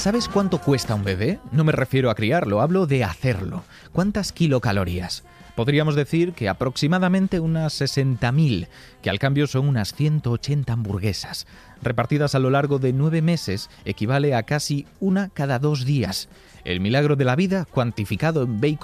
¿Sabes cuánto cuesta un bebé? No me refiero a criarlo, hablo de hacerlo. ¿Cuántas kilocalorías? Podríamos decir que aproximadamente unas 60.000, que al cambio son unas 180 hamburguesas. Repartidas a lo largo de 9 meses, equivale a casi una cada 2 días. El milagro de la vida cuantificado en bacon